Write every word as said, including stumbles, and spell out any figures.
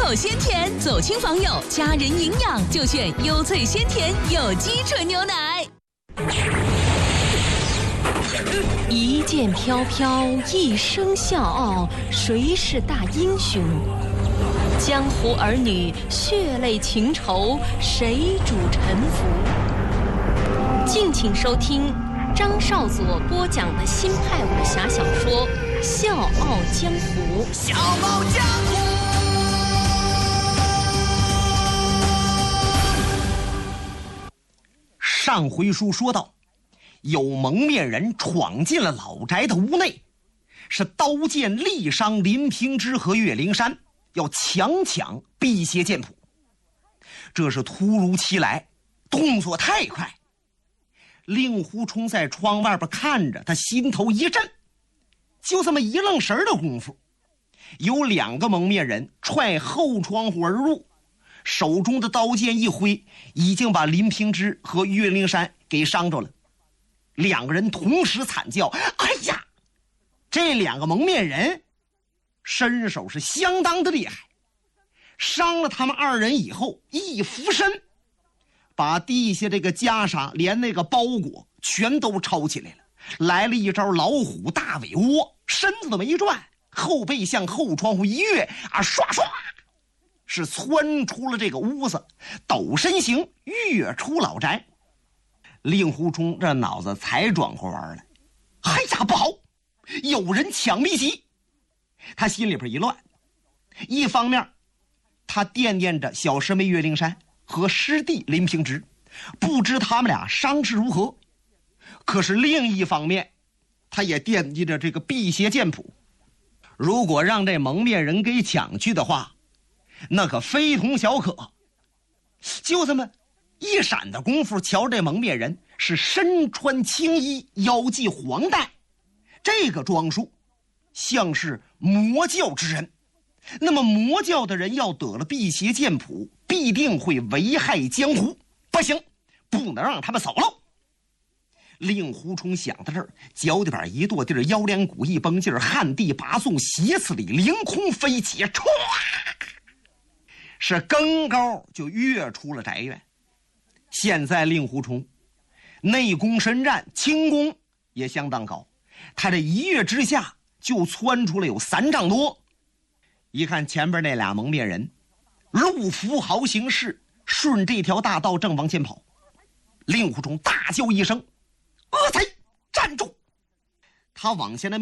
有鲜甜，走亲访友，家人营养就选优萃鲜甜有机纯牛奶。一剑飘飘，一声笑傲，谁是大英雄？江湖儿女，血泪情仇，谁主沉浮？敬请收听张少佐播讲的新派武侠小说《笑傲江湖》。 笑傲江湖。上回书说到，有蒙面人闯进了老宅的屋内，是刀剑力伤林平之和岳灵珊，要强抢辟邪剑谱。这是突如其来，动作太快。令狐冲在窗外边看着，他心头一震。就这么一愣神的功夫，有两个蒙面人踹后窗户而入，手中的刀剑一挥，已经把林平之和岳灵珊给伤着了。两个人同时惨叫：哎呀！这两个蒙面人身手是相当的厉害，伤了他们二人以后，一俯身把地下这个袈裟连那个包裹全都抄起来了，来了一招老虎大尾窝，身子都没转，后背向后窗户一跃啊，唰唰是窜出了这个屋子，抖身形跃出老宅。令狐冲这脑子才转过弯来，哎呀，不好，有人抢秘籍。他心里边一乱，一方面他惦念着小师妹岳灵珊和师弟林平之，不知他们俩伤势如何。可是另一方面，他也惦记着这个辟邪剑谱，如果让这蒙面人给抢去的话，那可非同小可。就这么一闪的功夫，瞧这蒙面人是身穿青衣，腰系黄带，这个装束像是魔教之人。那么魔教的人要得了辟邪剑谱，必定会危害江湖，不行，不能让他们走了。令狐冲想到这儿，脚底板一跺地儿，腰梁骨一绷劲儿，旱地拔纵，斜刺里凌空飞起，唰，是更高就跃出了宅院。现在令狐冲内功深湛，轻功也相当高，他这一跃之下就窜出了有三丈多。一看前边那俩蒙面人路扶豪行事，顺这条大道正往前跑。令狐冲大叫一声：恶贼，站住！他往下那